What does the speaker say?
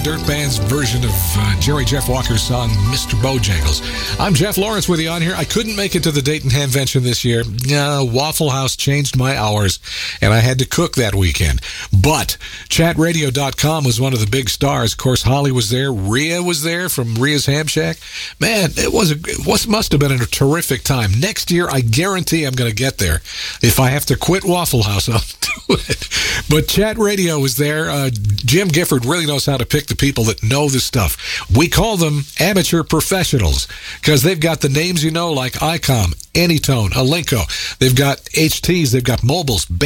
Dirt Band's version of Jerry Jeff Walker's song, Mr. Bojangles. I'm Jeff Lawrence with you on here. I couldn't make it to the Dayton Hamvention this year. Waffle House changed my hours, and I had to cook that weekend. But chatradio.com was one of the big stars. Of course, Holly was there. Rhea was there from Rhea's Ham Shack. Man, it must have been a terrific time. Next year, I guarantee I'm going to get there. If I have to quit Waffle House, I'll do it. But Chat Radio was there. Jim Gifford really knows how to pick the people that know this stuff. We call them amateur professionals because they've got the names like ICOM, Anytone, Alinco. They've got HTs, they've got mobiles,